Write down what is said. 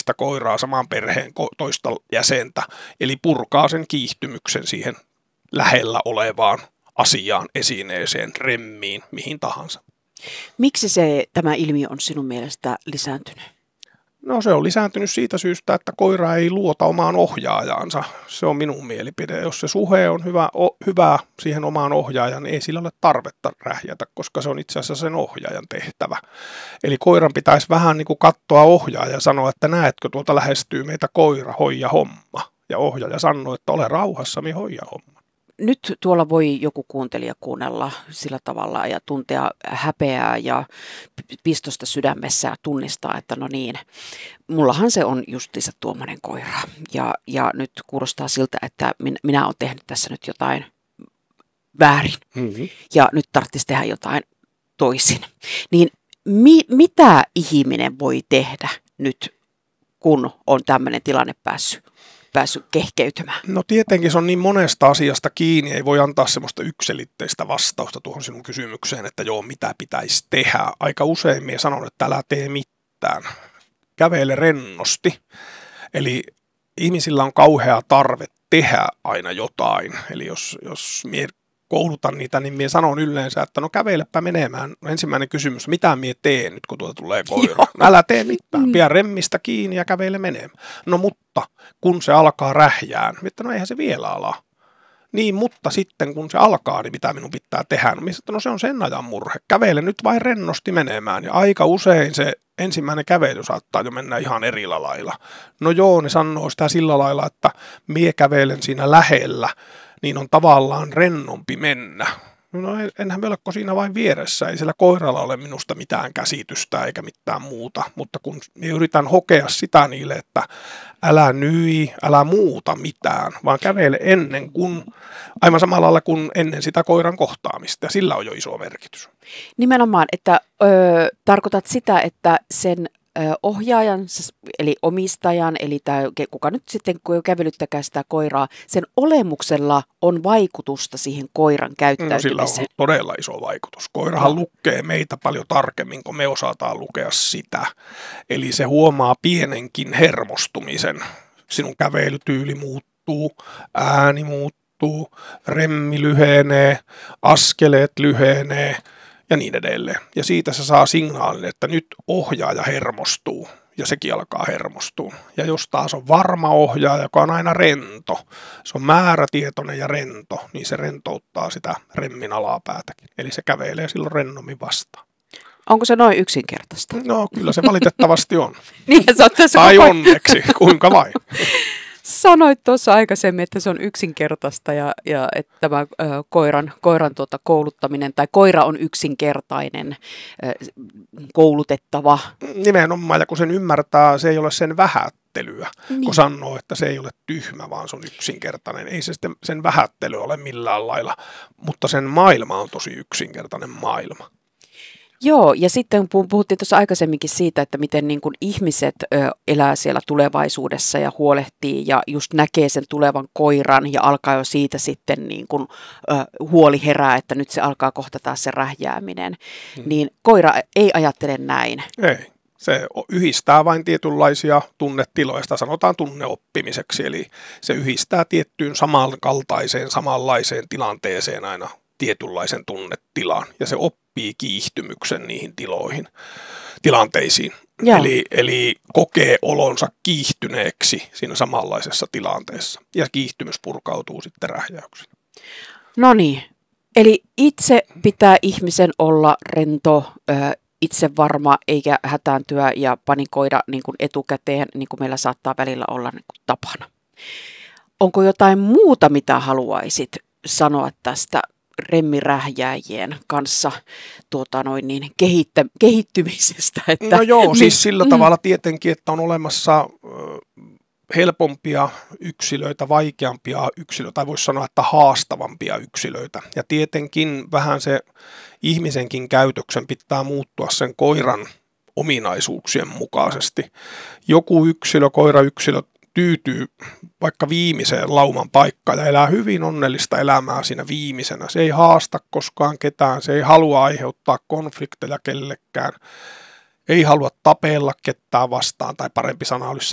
sitä koiraa, saman perheen toista jäsentä, eli purkaa sen kiihtymyksen siihen lähellä olevaan asiaan, esineeseen, remmiin, mihin tahansa. Miksi tämä ilmiö on sinun mielestä lisääntynyt? No se on lisääntynyt siitä syystä, että koira ei luota omaan ohjaajaansa. Se on minun mielipide. Jos se suhe on hyvä siihen omaan ohjaajaan, niin ei sillä ole tarvetta rähjätä, koska se on itse asiassa sen ohjaajan tehtävä. Eli koiran pitäisi vähän niin kuin katsoa ohjaajaa ja sanoa, että näetkö tuolta lähestyy meitä koira, hoija homma. Ja ohjaaja sanoo, että ole rauhassa, minä hoija homma. Nyt tuolla voi joku kuuntelija kuunnella sillä tavalla ja tuntea häpeää ja pistosta sydämessä ja tunnistaa, että no niin, mullahan se on justiinsa tuommoinen koira. Ja nyt kuulostaa siltä, että minä olen tehnyt tässä nyt jotain väärin ja nyt tarvitsisi tehdä jotain toisin. Niin mitä ihminen voi tehdä nyt, kun on tämmöinen tilanne päässyt kehkeytymään? No tietenkin se on niin monesta asiasta kiinni, ei voi antaa semmoista yksiselitteistä vastausta tuohon sinun kysymykseen, että joo, mitä pitäisi tehdä. Aika usein minä sanon, että älä tee mitään. Kävele rennosti. Eli ihmisillä on kauhea tarve tehdä aina jotain. Eli jos minä koulutan niitä, niin minä sanon yleensä, että no kävelepä menemään. No ensimmäinen kysymys, mitä minä teen nyt, kun tuolta tulee koira? Älä tee mitään, pidä remmistä kiinni ja kävele menemään. No mutta, kun se alkaa rähjään, että no eihän se vielä ala. Niin, mutta sitten kun se alkaa, niin mitä minun pitää tehdä? No se on sen ajan murhe. Kävele nyt vain rennosti menemään. Ja aika usein se ensimmäinen kävely saattaa jo mennä ihan eri lailla. No joo, ne sanoo sitä sillä lailla, että mie kävelen siinä lähellä, niin on tavallaan rennompi mennä. No enhän me oleko siinä vain vieressä, ei sillä koiralla ole minusta mitään käsitystä eikä mitään muuta, mutta kun yritän hokea sitä niille, että älä nyi, älä muuta mitään, vaan kävele ennen kuin, aivan samalla lailla kuin ennen sitä koiran kohtaamista, ja sillä on jo iso merkitys. Nimenomaan, että tarkoitat sitä, että sen ohjaajan, eli omistajan, eli kuka nyt sitten kävelyttäkään sitä koiraa, sen olemuksella on vaikutusta siihen koiran käyttäytymiseen. No, sillä on todella iso vaikutus. Koirahan lukee meitä paljon tarkemmin, kun me osataan lukea sitä. Eli se huomaa pienenkin hermostumisen. Sinun kävelytyyli muuttuu, ääni muuttuu, remmi lyhenee, askeleet lyhenee ja niin edelleen. Ja siitä se saa signaalin, että nyt ohjaaja hermostuu ja sekin alkaa hermostua. Ja jos taas on varma ohjaaja, joka on aina rento, se on määrätietoinen ja rento, niin se rentouttaa sitä remmin alapäätäkin. Eli se kävelee silloin rennommin vastaan. Onko se noin yksinkertaista? No kyllä se valitettavasti on. Niin, tai onneksi, kuinka vain. Sanoit tuossa aikaisemmin, että se on yksinkertaista ja että tämä koiran kouluttaminen tai koira on yksinkertainen, koulutettava. Nimenomaan, ja kun sen ymmärtää, se ei ole sen vähättelyä, kun sanoo, että se ei ole tyhmä, vaan se on yksinkertainen. Ei se sitten sen vähättely ole millään lailla, mutta sen maailma on tosi yksinkertainen maailma. Joo, ja sitten puhuttiin tuossa aikaisemminkin siitä, että miten niin kuin ihmiset elää siellä tulevaisuudessa ja huolehtii ja just näkee sen tulevan koiran ja alkaa jo siitä sitten niin kuin, huoli herää, että nyt se alkaa kohta taas se rähjääminen. Niin koira ei ajattele näin. Ei. Se yhdistää vain tietynlaisia tunnetiloja, sitä sanotaan tunneoppimiseksi, eli se yhdistää tiettyyn samankaltaiseen, samanlaiseen tilanteeseen aina tietynlaisen tunnetilan, ja se oppii kiihtymyksen niihin tilanteisiin. Eli kokee olonsa kiihtyneeksi siinä samanlaisessa tilanteessa, ja kiihtymys purkautuu sitten rähjäyksellä. No niin, eli itse pitää ihmisen olla rento, itse varma, eikä hätääntyä ja panikoida niin kuin etukäteen, niin kuin meillä saattaa välillä olla niin kuin tapana. Onko jotain muuta, mitä haluaisit sanoa tästä remmirähjäjien kanssa kehittymisestä? Että, no joo, siis sillä tavalla tietenkin, että on olemassa helpompia yksilöitä, vaikeampia yksilöitä, tai voisi sanoa, että haastavampia yksilöitä. Ja tietenkin vähän se ihmisenkin käytöksen pitää muuttua sen koiran ominaisuuksien mukaisesti. Joku yksilö, koirayksilö, tyytyy vaikka viimeiseen lauman paikkaan ja elää hyvin onnellista elämää siinä viimeisenä. Se ei haasta koskaan ketään, se ei halua aiheuttaa konflikteja kellekään, ei halua tapella ketään vastaan, tai parempi sana olisi